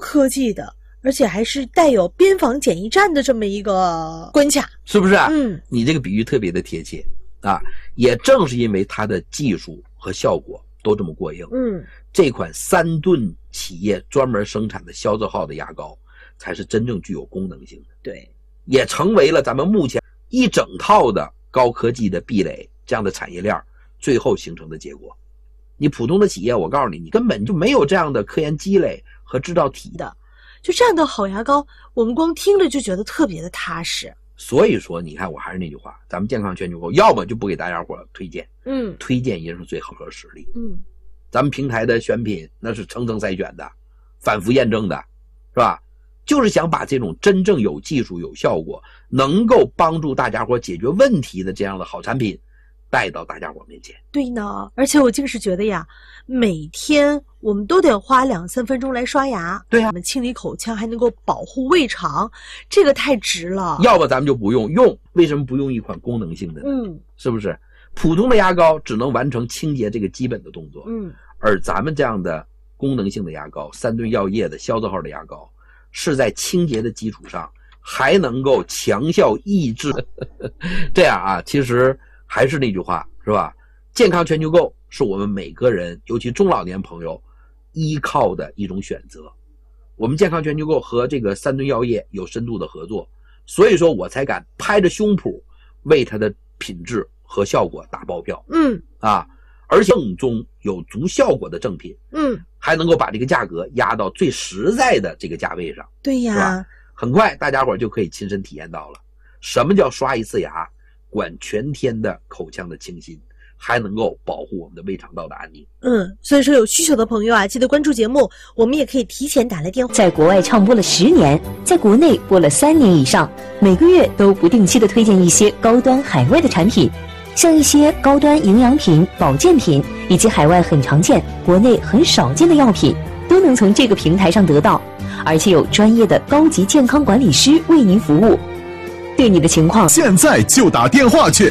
科技的，而且还是带有边防检疫站的这么一个关卡， 是不是啊？ 嗯， 你这个比喻特别的贴切啊！也正是因为它的技术和效果都这么过硬，这款3吨企业专门生产的消字号的牙膏，才是真正具有功能性的。 对， 也成为了咱们目前一整套的高科技的壁垒这样的产业链最后形成的结果。你普通的企业，我告诉你，你根本就没有这样的科研积累和制造体的。 就这样的好牙膏，我们光听着就觉得特别的踏实。 所以说，你看，我还是那句话，咱们健康全球购，要么就不给大家伙推荐，推荐也是最好的实力，咱们平台的选品那是层层筛选的，反复验证的，是吧？就是想把这种真正有技术、有效果，能够帮助大家伙解决问题的这样的好产品，带到大家伙面前。 对呢，而且我就是觉得呀，每天我们都得花2-3分钟来刷牙， 对啊， 我们清理口腔还能够保护胃肠，这个太值了。 要不咱们就不用，为什么不用一款功能性的呢？是不是？普通的牙膏只能完成清洁这个基本的动作，而咱们这样的功能性的牙膏，3吨药业的消字号的牙膏，是在清洁的基础上还能够强效抑制这样啊，其实还是那句话，是吧？健康全球购是我们每个人，尤其中老年朋友依靠的一种选择。我们健康全球购和这个3吨药业有深度的合作，所以说我才敢拍着胸脯为它的品质和效果打包票。而且正宗有足效果的正品，还能够把这个价格压到最实在的这个价位上。 对呀，是吧？ 很快大家伙就可以亲身体验到了什么叫刷一次牙管全天的口腔的清新，还能够保护我们的胃肠道的安宁。 所以说有需求的朋友啊，记得关注节目，我们也可以提前打来电话。 在国外唱播了10年，在国内播了3年以上，每个月都不定期的推荐一些高端海外的产品，像一些高端营养品、保健品，以及海外很常见、国内很少见的药品，都能从这个平台上得到，而且有专业的高级健康管理师为您服务。对你的情况， 现在就打电话去。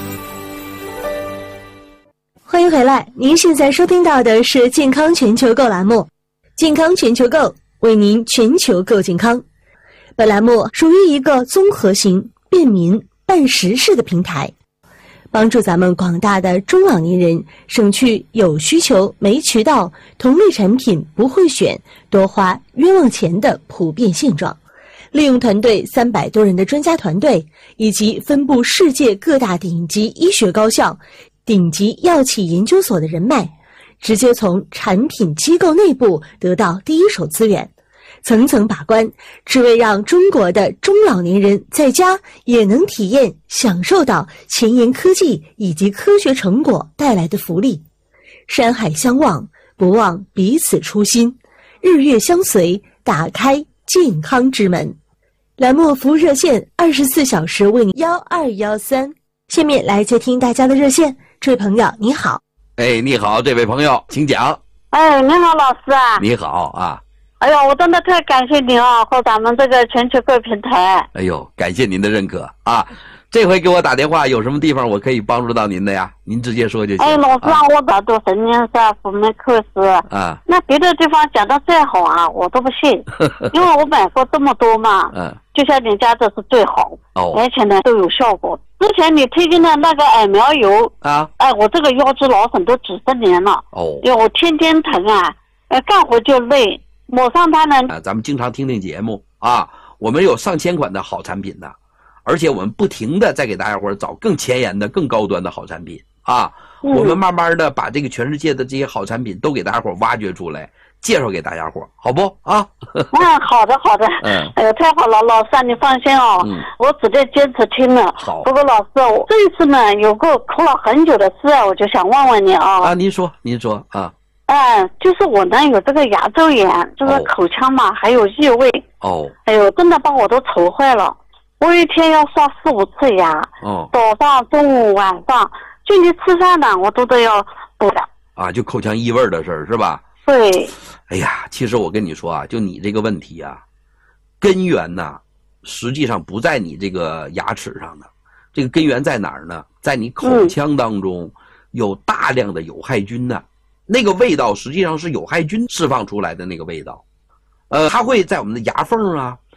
欢迎回来，您现在收听到的是健康全球购栏目，健康全球购为您全球购健康。本栏目属于一个综合型、便民、办实事的平台，帮助咱们广大的中老年人省去有需求没渠道、同类产品不会选、多花冤枉钱的普遍现状。利用团队300多人的专家团队，以及分布世界各大顶级医学高校、顶级药企研究所的人脉，直接从产品机构内部得到第一手资源，层层把关，只为让中国的中老年人在家也能体验享受到前沿科技以及科学成果带来的福利。山海相望，不忘彼此初心，日月相随，打开健康之门。栏目服务热线24小时为你1213。下面来接听大家的热线，这位朋友你好。 你好，这位朋友请讲。 你好老师啊。 你好啊。 哎呦，我真的太感谢您啊，和咱们这个全球购平台。 哎呦，感谢您的认可啊。这回给我打电话，有什么地方我可以帮助到您的呀？您直接说就行。 老师让我打读神经科、辅酶科师啊。那别的地方讲的再好啊，我都不信，因为我买过这么多嘛。就像你家这是最好，而且呢都有效果。之前你推荐的那个艾苗油啊，我这个腰肌劳损都几10年了。因为我天天疼啊，干活就累，抹上它呢。 咱们经常听听节目啊，我们有上千款的好产品的。而且我们不停的在给大家伙找更前沿的、更高端的好产品啊！我们慢慢的把这个全世界的这些好产品都给大家伙挖掘出来，介绍给大家伙，好不啊？ 好的好的。太好了，老师啊，你放心哦，我只在坚持听了。 好。 不过老师，我这一次呢有个苦恼很久的事啊，我就想问问你啊。 您说啊。 就是我呢有这个牙周炎，就是口腔嘛，还有异味。哎呦，真的把我都愁坏了。我一天要刷4、5次牙，早上、中午、晚上，就连吃饭呢，我都要补的。 就口腔异味的事儿是吧？ 对。 哎呀，其实我跟你说啊，就你这个问题啊，根源呢，实际上不在你这个牙齿上的，这个根源在哪儿呢？在你口腔当中有大量的有害菌呢，那个味道实际上是有害菌释放出来的那个味道。 它会在我们的牙缝啊，